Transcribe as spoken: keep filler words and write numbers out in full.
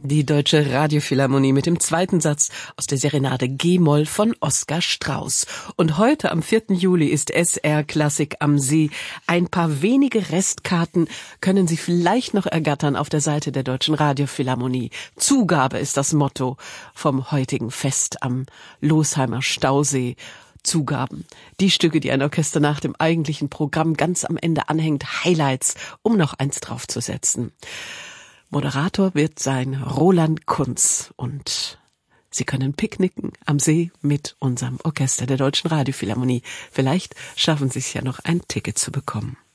Die Deutsche Radiophilharmonie mit dem zweiten Satz aus der Serenade G-Moll von Oskar Strauß. Und heute am vierten Juli ist S R Klassik am See. Ein paar wenige Restkarten können Sie vielleicht noch ergattern auf der Seite der Deutschen Radiophilharmonie. Zugabe ist das Motto vom heutigen Fest am Losheimer Stausee. Zugaben. Die Stücke, die ein Orchester nach dem eigentlichen Programm ganz am Ende anhängt, Highlights, um noch eins draufzusetzen. Moderator wird sein Roland Kunz und Sie können picknicken am See mit unserem Orchester der Deutschen Radiophilharmonie. Vielleicht schaffen Sie es ja noch, ein Ticket zu bekommen.